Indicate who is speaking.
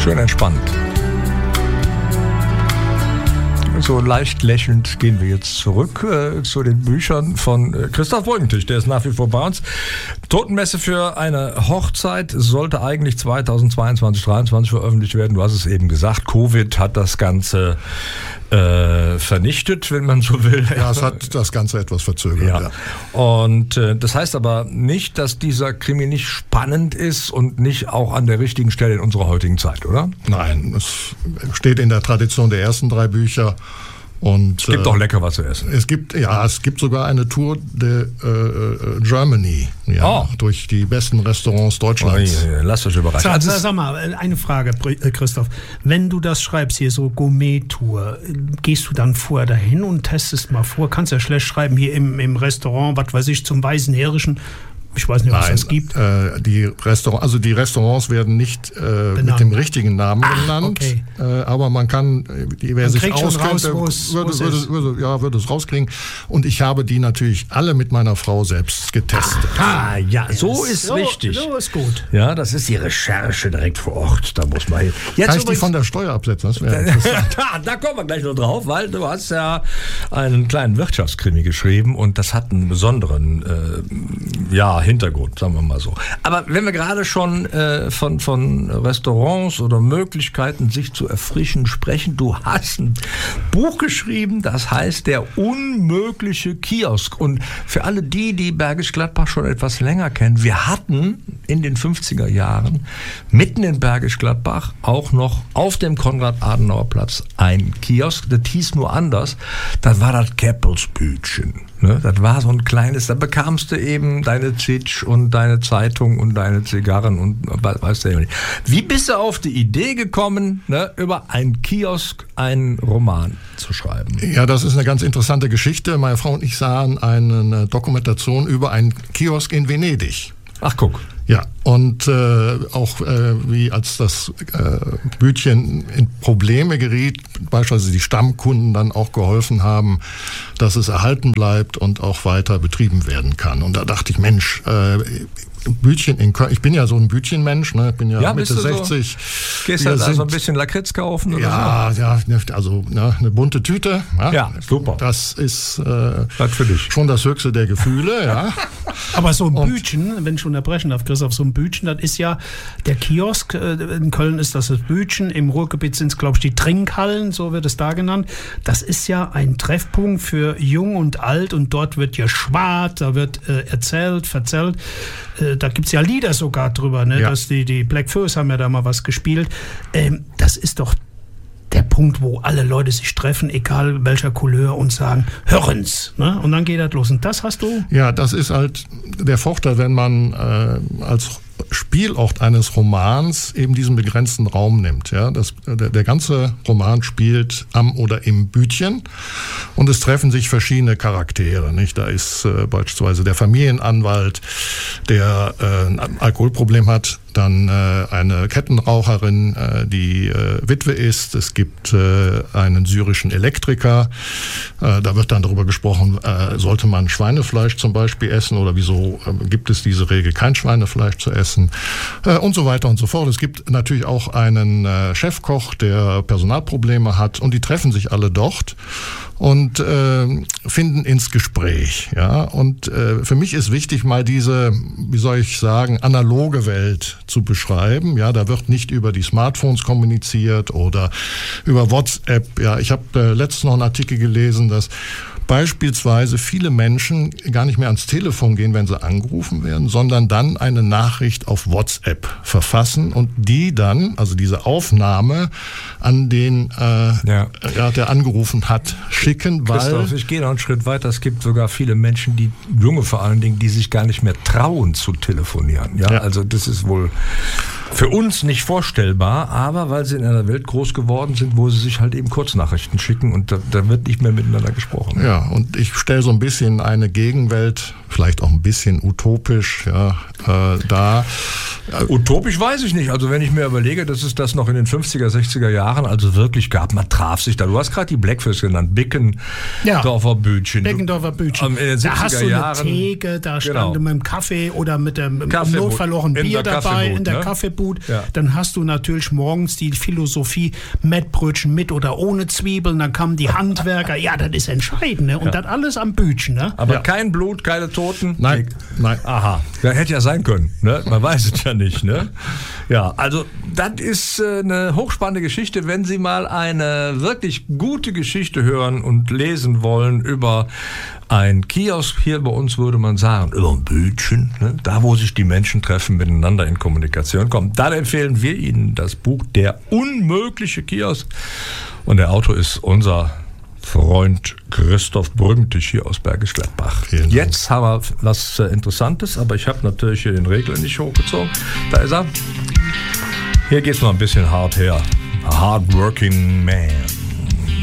Speaker 1: Schön entspannt. So leicht lächelnd gehen wir jetzt zurück zu den Büchern von Christoph Wolkentisch. Der ist nach wie vor bei uns. Totenmesse für eine Hochzeit sollte eigentlich 2022, 2023 veröffentlicht werden. Du hast es eben gesagt, Covid hat das Ganze vernichtet, wenn man so will.
Speaker 2: Ja, es hat das Ganze etwas verzögert.
Speaker 1: Ja. Und das heißt aber nicht, dass dieser Krimi nicht spannend ist und nicht auch an der richtigen Stelle in unserer heutigen Zeit, oder?
Speaker 2: Nein, es steht in der Tradition der ersten 3 Bücher. Und,
Speaker 1: es gibt auch lecker was zu essen.
Speaker 2: Es gibt sogar eine Tour de Germany, durch die besten Restaurants Deutschlands.
Speaker 1: Lasst euch überraschen.
Speaker 3: Sag mal, eine Frage, Christoph. Wenn du das schreibst, hier so Gourmet-Tour, gehst du dann vorher dahin und testest mal vor? Kannst ja schlecht schreiben, hier im Restaurant, was weiß ich, zum Weißen Herischen. Ich weiß nicht, was es gibt.
Speaker 2: Die Restaurants werden nicht mit dem richtigen Namen genannt,
Speaker 3: okay.
Speaker 2: Aber man kann, wer sich auskennt, würde es rauskriegen. Und ich habe die natürlich alle mit meiner Frau selbst getestet.
Speaker 1: So ist wichtig.
Speaker 3: So ist gut.
Speaker 1: Ja, das ist die Recherche direkt vor Ort. Da muss man jetzt
Speaker 2: kann ich die von der Steuer absetzen? Das wäre interessant.
Speaker 1: Da kommen wir gleich noch drauf, weil du hast ja einen kleinen Wirtschaftskrimi geschrieben und das hat einen besonderen Hintergrund, sagen wir mal so. Aber wenn wir gerade schon von Restaurants oder Möglichkeiten, sich zu erfrischen, sprechen, du hast ein Buch geschrieben, das heißt Der unmögliche Kiosk. Und für alle die Bergisch Gladbach schon etwas länger kennen, wir hatten in den 50er Jahren mitten in Bergisch Gladbach auch noch auf dem Konrad-Adenauer-Platz ein Kiosk, das hieß nur anders, das war das Keppelsbütchen. Ne? Das war so ein kleines, da bekamst du eben deine Zitsch und deine Zeitung und deine Zigarren und weißt du ja nicht. Wie bist du auf die Idee gekommen, über einen Kiosk einen Roman zu schreiben?
Speaker 2: Ja, das ist eine ganz interessante Geschichte. Meine Frau und ich sahen eine Dokumentation über einen Kiosk in Venedig.
Speaker 1: Ach, guck.
Speaker 2: Ja, und auch wie als das Bütchen in Probleme geriet, beispielsweise die Stammkunden dann auch geholfen haben, dass es erhalten bleibt und auch weiter betrieben werden kann. Und da dachte ich, Mensch, Bütchen in Köln, ich bin ja so ein Bütchenmensch, ne? Ich bin ja Mitte 60.
Speaker 1: So? Gehst du also ein bisschen Lakritz kaufen? Oder
Speaker 2: also eine bunte Tüte.
Speaker 1: Ja, super.
Speaker 2: Das ist für dich schon das höchste der Gefühle. Ja.
Speaker 3: Aber so ein Bütchen, wenn ich unterbrechen darf, Christoph, so ein Bütchen, das ist ja der Kiosk, in Köln ist das Bütchen, im Ruhrgebiet sind es, glaube ich, die Trinkhallen, so wird es da genannt. Das ist ja ein Treffpunkt für Jung und Alt und dort wird geschwart, da wird erzählt, verzählt. Da gibt es ja Lieder sogar drüber, ne? Ja. Dass die Black Furs haben ja da mal was gespielt. Das ist doch der Punkt, wo alle Leute sich treffen, egal welcher Couleur, und sagen, hören's. Ne? Und dann geht das los. Und das hast du?
Speaker 2: Ja, das ist halt der Vorteil, wenn man als Spielort eines Romans eben diesen begrenzten Raum nimmt. Ja, der ganze Roman spielt am oder im Bütchen und es treffen sich verschiedene Charaktere. Nicht? Da ist beispielsweise der Familienanwalt, der ein Alkoholproblem hat, dann eine Kettenraucherin, die Witwe ist. Es gibt einen syrischen Elektriker. Da wird dann darüber gesprochen, sollte man Schweinefleisch zum Beispiel essen oder wieso gibt es diese Regel, kein Schweinefleisch zu essen und so weiter und so fort. Es gibt natürlich auch einen Chefkoch, der Personalprobleme hat und die treffen sich alle dort und finden ins Gespräch. Ja? Und für mich ist wichtig, mal diese, wie soll ich sagen, analoge Welt zu beschreiben. Ja, da wird nicht über die Smartphones kommuniziert oder über WhatsApp. Ja, ich habe letztens noch einen Artikel gelesen, dass beispielsweise viele Menschen gar nicht mehr ans Telefon gehen, wenn sie angerufen werden, sondern dann eine Nachricht auf WhatsApp verfassen und die dann, also diese Aufnahme, an den, der angerufen hat, schicken, weil...
Speaker 1: Christoph, ich gehe noch einen Schritt weiter. Es gibt sogar viele Menschen, die, junge vor allen Dingen, die sich gar nicht mehr trauen zu telefonieren. Ja. Also das ist wohl für uns nicht vorstellbar, aber weil sie in einer Welt groß geworden sind, wo sie sich halt eben Kurznachrichten schicken und da wird nicht mehr miteinander gesprochen.
Speaker 2: Ja, und ich stelle so ein bisschen eine Gegenwelt, vielleicht auch ein bisschen utopisch, dar.
Speaker 1: Utopisch weiß ich nicht. Also wenn ich mir überlege, dass es das noch in den 50er, 60er Jahren also wirklich gab, man traf sich da. Du hast gerade die Blackfish genannt, Bickendorfer Bütchen.
Speaker 3: Bickendorfer Bütchen. Da hast du eine Theke, da stand du mit dem Kaffee oder mit dem Notfall auch ein Bier dabei, in der Kaffeebude. Fastfood, dann hast du natürlich morgens die Philosophie, Mettbrötchen mit oder ohne Zwiebeln, dann kamen die Handwerker, ja, das ist entscheidend, ne? Und das alles am Bütchen. Ne?
Speaker 1: Aber kein Blut, keine Toten?
Speaker 2: Nein.
Speaker 1: Aha, das hätte ja sein können, ne? Man weiß es ja nicht. Ne? Ja, also das ist eine hochspannende Geschichte, wenn Sie mal eine wirklich gute Geschichte hören und lesen wollen über ein Kiosk, hier bei uns würde man sagen, über ein Bütchen, ne? Da wo sich die Menschen treffen, miteinander in Kommunikation kommen. Dann empfehlen wir Ihnen das Buch Der unmögliche Kiosk. Und der Autor ist unser Freund Christoph Brügentisch hier aus Bergisch Gladbach. Jetzt haben wir was Interessantes, aber ich habe natürlich hier den Regler nicht hochgezogen. Da ist er. Hier geht es noch ein bisschen hard her. A hard working man.